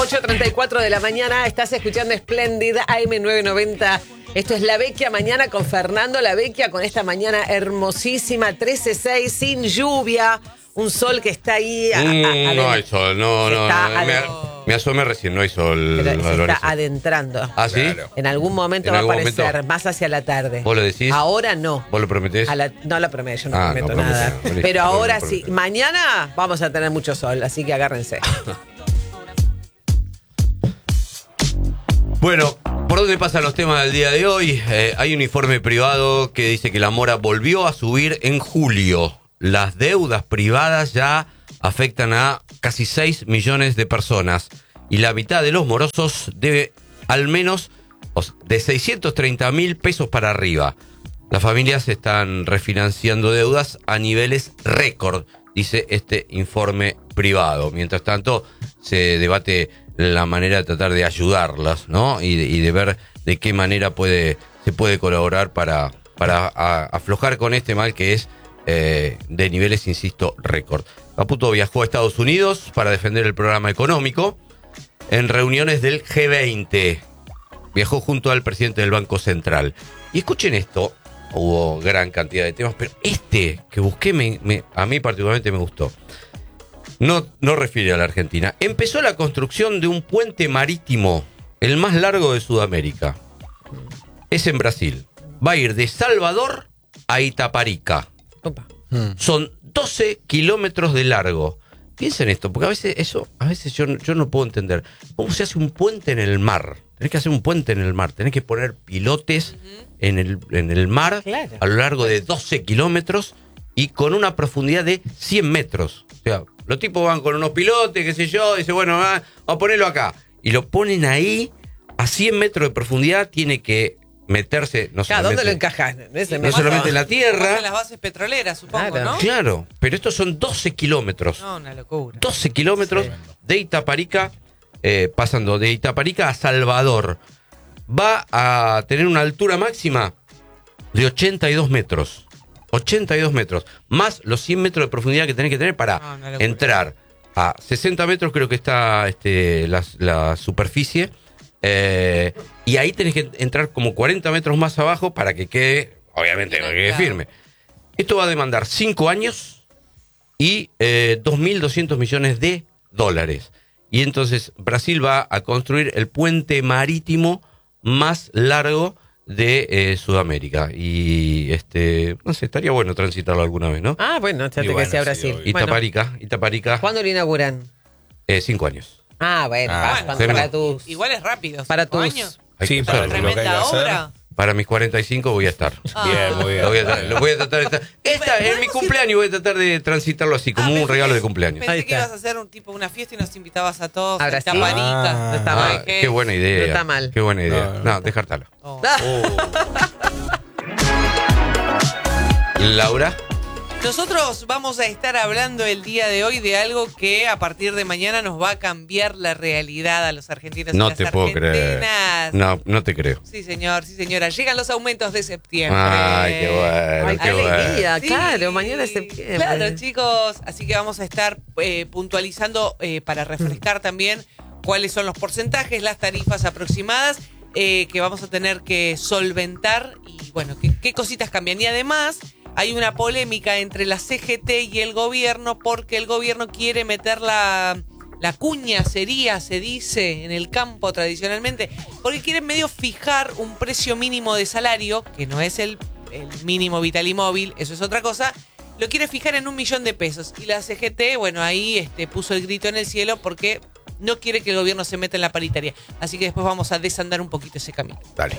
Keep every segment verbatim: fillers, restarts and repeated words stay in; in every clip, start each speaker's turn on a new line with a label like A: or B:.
A: ocho treinta y cuatro de la mañana, estás escuchando Splendid A M novecientos noventa. Esto es La Vecchia Mañana con Fernando La Vecchia, con esta mañana hermosísima, trece seis, sin lluvia, un sol que está ahí. A, a,
B: mm, no hay sol, no, no. no me, me asomé recién, no hay sol.
A: Pero se está adentrando.
B: ¿Ah, sí?
C: Claro.
A: En algún momento
B: ¿En
A: va a
B: algún
A: aparecer,
B: momento?
A: más hacia la tarde.
B: ¿Vos lo decís?
A: Ahora no.
B: ¿Vos lo prometés?
A: A la, no lo prometo, yo no
B: Ah,
A: prometo
B: no
A: nada.
B: prometo, listo,
A: Pero
B: prometo,
A: ahora
B: prometo.
A: sí, mañana vamos a tener mucho sol, así que agárrense.
B: Bueno, ¿por dónde pasan los temas del día de hoy? Eh, hay un informe privado que dice que la mora volvió a subir en julio. Las deudas privadas ya afectan a casi seis millones de personas y la mitad de los morosos debe al menos de seiscientos treinta mil pesos para arriba. Las familias están refinanciando deudas a niveles récord, dice este informe privado. Mientras tanto, se debate la manera de tratar de ayudarlas, ¿no? Y de, y de ver de qué manera puede se puede colaborar para, para a, aflojar con este mal que es eh, de niveles, insisto, récord. Caputo viajó a Estados Unidos para defender el programa económico en reuniones del G veinte. Viajó junto al presidente del Banco Central. Y escuchen esto, hubo gran cantidad de temas, pero este que busqué me, me, a mí particularmente me gustó. No, no refiere a la Argentina. Empezó la construcción de un puente marítimo, el más largo de Sudamérica. Es en Brasil. Va a ir de Salvador a Itaparica.
A: Opa.
B: Son doce kilómetros de largo. Piensen esto, porque a veces eso, a veces yo, yo no puedo entender. ¿Cómo se hace un puente en el mar? Tenés que hacer un puente en el mar. Tenés que poner pilotes uh-huh. en, el, en el mar, claro, a lo largo de doce kilómetros y con una profundidad de cien metros. O sea, los tipos van con unos pilotes, qué sé yo, dice, bueno, va, vamos a ponerlo acá. Y lo ponen ahí a cien metros de profundidad, tiene que meterse, no
A: claro,
B: solamente,
A: ¿dónde lo encajan? Ese
B: no solamente en la tierra.
D: En las bases petroleras, supongo,
A: claro.
D: ¿no?
B: Claro, pero estos son doce kilómetros.
D: No, una locura.
B: doce kilómetros sí. de Itaparica, eh, pasando de Itaparica a Salvador. Va a tener una altura máxima de ochenta y dos metros. ochenta y dos metros. Más los cien metros de profundidad que tenés que tener para no, entrar a sesenta metros, creo que está este, la, la superficie. Eh, y ahí tenés que entrar como cuarenta metros más abajo para que quede, obviamente, para que quede firme. Esto va a demandar cinco años y eh, dos mil doscientos millones de dólares. Y entonces Brasil va a construir el puente marítimo más largo de eh, Sudamérica. Y este, no sé, estaría bueno transitarlo alguna vez, ¿no?
A: Ah, bueno, fíjate bueno, que sea Brasil.
B: Sí, Itaparica, bueno. Itaparica.
A: ¿Cuándo lo inauguran?
B: Eh, cinco años.
A: Ah, bueno,
D: ah,
A: para,
D: bueno.
A: para tus...
D: Igual es rápido.
A: Para tus
D: años.
C: Sí, para, para
D: tremenda obra.
B: Para mis cuarenta y cinco voy a estar.
C: Ah. Bien, muy bien.
B: Lo voy a, lo voy a tratar de estar. Esta es mi cumpleaños, voy a tratar de transitarlo así, como ah, un regalo de cumpleaños.
D: Pensé que ibas a hacer un tipo una fiesta y nos invitabas a todos.
A: Ahora sí.
D: Ah,
A: no está
B: ah,
A: mal.
B: Qué buena idea.
A: No está mal.
B: Qué buena idea.
C: No,
B: No,
C: no.
B: descartalo.
D: Oh.
B: Oh. Laura.
D: Nosotros vamos a estar hablando el día de hoy de algo que a partir de mañana nos va a cambiar la realidad a los argentinos
B: No
D: y las
B: te puedo creer.
D: argentinas.
B: No, no te creo.
D: Sí, señor, sí, señora. Llegan los aumentos de septiembre.
B: Ay, qué bueno,
A: Ay,
B: qué
A: qué
B: bueno.
A: alegría,
D: Sí,
A: claro, mañana es septiembre.
D: Claro, chicos. Así que vamos a estar eh, puntualizando eh, para refrescar también cuáles son los porcentajes, las tarifas aproximadas eh, que vamos a tener que solventar y, bueno, qué, qué cositas cambian. Y además hay una polémica entre la C G T y el gobierno porque el gobierno quiere meter la, la cuña, sería, se dice, en el campo tradicionalmente, porque quieren medio fijar un precio mínimo de salario, que no es el, el mínimo vital y móvil, eso es otra cosa, lo quiere fijar en un millón de pesos. Y la C G T, bueno, ahí este, puso el grito en el cielo porque no quiere que el gobierno se meta en la paritaria. Así que después vamos a desandar un poquito ese camino.
B: Dale.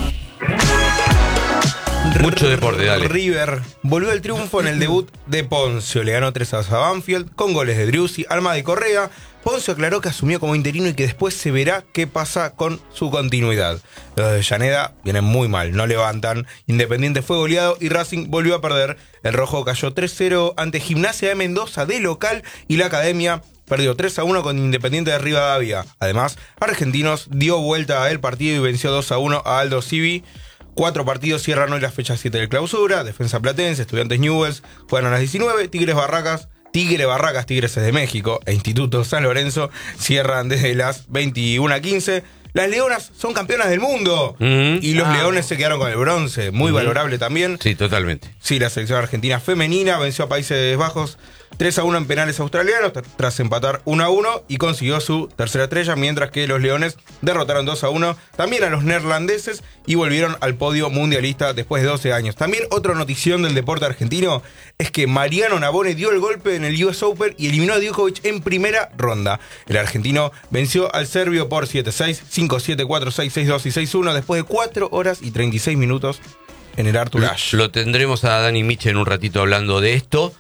B: Mucho deporte, dale.
C: River volvió al triunfo en el debut de Poncio. Le ganó tres a dos a Banfield con goles de Driussi, Almada y Correa. Poncio aclaró que asumió como interino y que después se verá qué pasa con su continuidad. Los de Llaneda vienen muy mal, no levantan. Independiente fue goleado y Racing volvió a perder. El rojo cayó tres cero ante Gimnasia de Mendoza de local y la Academia perdió tres a uno con Independiente de Rivadavia. Además, Argentinos dio vuelta al partido y venció dos a uno a Aldo Civi. Cuatro partidos cierran hoy la fecha siete de clausura. Defensa Platense, Estudiantes Newell's juegan a las diecinueve, Tigres Barracas Tigre Barracas, Tigres es de México, e Instituto San Lorenzo cierran desde las veintiuna quince. Las Leonas son campeonas del mundo.
B: Mm.
C: Y los
A: Ah.
C: Leones se quedaron con el bronce. Muy
B: Mm.
C: valorable también.
B: Sí, totalmente.
C: Sí, la selección argentina femenina venció a Países Bajos tres a uno en penales australianos tr- tras empatar uno a uno y consiguió su tercera estrella, mientras que los Leones derrotaron dos a uno también a los neerlandeses y volvieron al podio mundialista después de doce años. También otra notición del deporte argentino es que Mariano Navone dio el golpe en el U S Open y eliminó a Djokovic en primera ronda. El argentino venció al serbio por siete seis, cinco siete, cuatro seis, seis dos y seis uno después de cuatro horas y treinta y seis minutos en el Arthur Ashe.
B: Lo tendremos a Dani Miche en un ratito hablando de esto.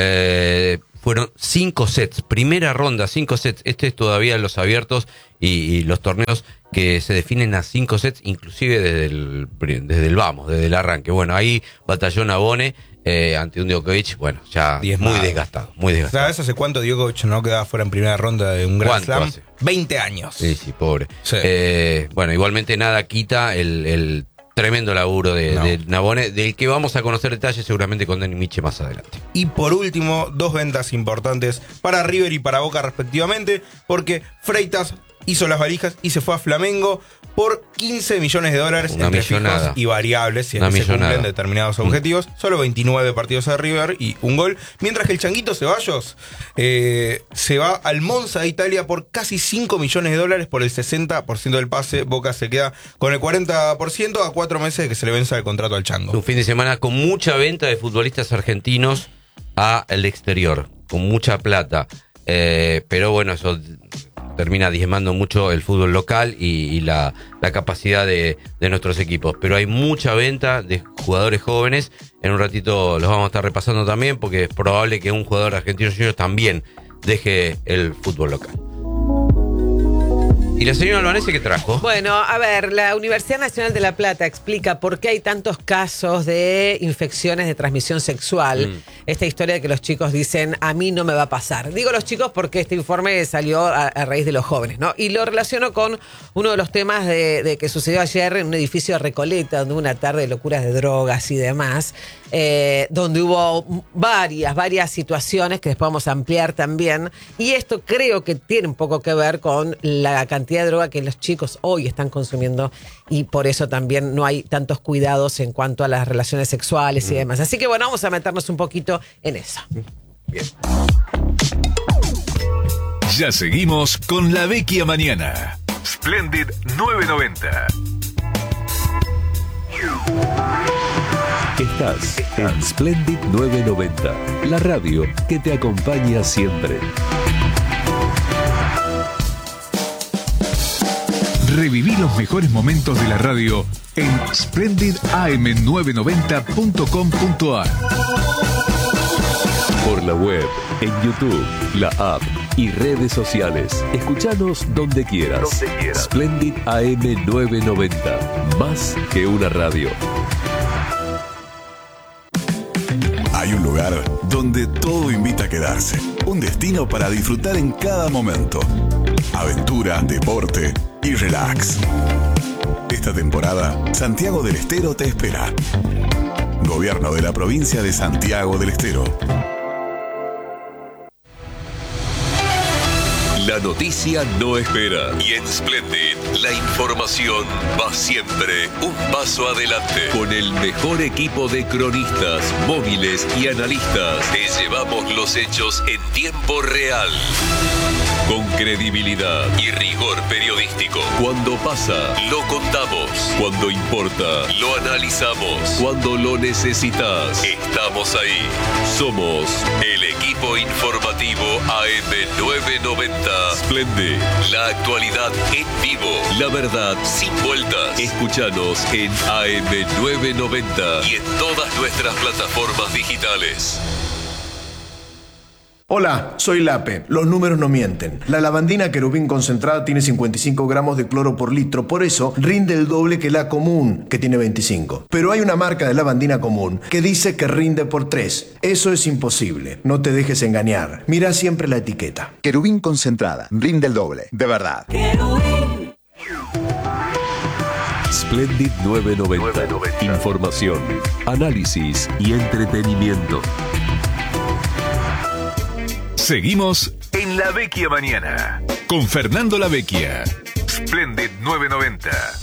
B: Eh, fueron cinco sets, primera ronda, cinco sets. Este es todavía los abiertos y, y los torneos que se definen a cinco sets, inclusive desde el, desde el vamos, desde el arranque. Bueno, ahí batalló Navone eh, ante un Djokovic, bueno, ya
C: Diezmado.
B: muy desgastado, muy desgastado.
C: ¿Sabes hace cuánto Djokovic no quedaba fuera en primera ronda de un Grand
B: ¿Cuánto
C: Slam?
B: hace?
C: veinte años.
B: Sí, sí, pobre.
C: Sí.
B: Eh, bueno, igualmente nada quita el, el tremendo laburo de,
C: No.
B: de Navone, del que vamos a conocer detalles seguramente con Dani Miche más adelante.
C: Y por último, dos ventas importantes para River y para Boca respectivamente, porque Freitas hizo las valijas y se fue a Flamengo por quince millones de dólares
B: Una
C: entre
B: millonada.
C: fijos y variables, si es
B: Una
C: que se
B: millonada.
C: cumplen determinados objetivos. Solo veintinueve partidos de River y un gol. Mientras que el Changuito Ceballos eh, se va al Monza de Italia por casi cinco millones de dólares por el sesenta por ciento del pase. Boca se queda con el cuarenta por ciento a cuatro meses de que se le venza el contrato al Chango.
B: Un fin de semana con mucha venta de futbolistas argentinos al exterior, con mucha plata. Eh, pero bueno, eso termina diezmando mucho el fútbol local y, y la, la capacidad de, de nuestros equipos. Pero hay mucha venta de jugadores jóvenes. En un ratito los vamos a estar repasando también, porque es probable que un jugador argentino junior también deje el fútbol local. ¿Y la señora Albanese qué trajo?
A: Bueno, a ver, la Universidad Nacional de La Plata explica por qué hay tantos casos de infecciones de transmisión sexual.
B: Mm.
A: Esta historia de que los chicos dicen, a mí no me va a pasar. Digo los chicos porque este informe salió a, a raíz de los jóvenes, ¿no? Y lo relaciono con uno de los temas de, de que sucedió ayer en un edificio de Recoleta, donde hubo una tarde de locuras de drogas y demás, eh, donde hubo varias, varias situaciones que después vamos a ampliar también. Y esto creo que tiene un poco que ver con la cantidad de droga que los chicos hoy están consumiendo y por eso también no hay tantos cuidados en cuanto a las relaciones sexuales y demás. Así que bueno, vamos a meternos un poquito en eso.
B: Bien.
E: Ya seguimos con La Vecchia Mañana. Splendid nueve noventa.
F: Estás en Splendid nueve noventa, la radio que te acompaña siempre.
E: Reviví los mejores momentos de la radio en splendid a m nueve noventa punto com punto a r.
F: Por la web, en YouTube, la app y redes sociales. Escuchanos donde quieras.
E: Donde quieras.
F: Splendid A M nueve noventa, más que una radio.
G: Hay un lugar donde todo invita a quedarse. Un destino para disfrutar en cada momento. Aventura, deporte y relax. Esta temporada, Santiago del Estero te espera. Gobierno de la provincia de Santiago del Estero.
F: La noticia no espera. Y en Splendid, la información va siempre un paso adelante. Con el mejor equipo de cronistas, móviles y analistas, te llevamos los hechos en tiempo real. Con credibilidad y rigor periodístico. Cuando pasa, lo contamos. Cuando importa, lo analizamos. Cuando lo necesitas, estamos ahí. Somos el equipo informativo A M nueve noventa. Splendid, la actualidad en vivo. La verdad sin vueltas. Escúchanos en A M nueve noventa y en todas nuestras plataformas digitales.
H: Hola, soy Lape. Los números no mienten. La lavandina querubín concentrada tiene cincuenta y cinco gramos de cloro por litro, por eso rinde el doble que la común, que tiene veinticinco. Pero hay una marca de lavandina común que dice que rinde por tres. Eso es imposible. No te dejes engañar. Mira siempre la etiqueta.
I: Querubín concentrada, rinde el doble, de verdad.
F: Splendid nueve noventa. Información, análisis y entretenimiento.
E: Seguimos en La Vecchia Mañana con Fernando La Vecchia. Splendid novecientos noventa.